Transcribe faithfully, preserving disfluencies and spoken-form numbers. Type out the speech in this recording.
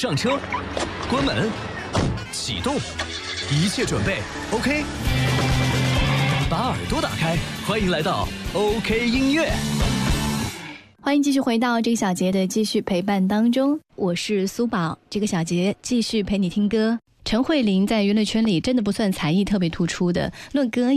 上车，关门，启动，一切准备 OK。把耳朵打开，欢迎来到 OK 音乐。 欢迎继续回到这个小节的继续陪伴当中，我是苏宝。这个小节继续陪你听歌。陈慧琳在娱乐圈里真的不算才艺特别突出的，论歌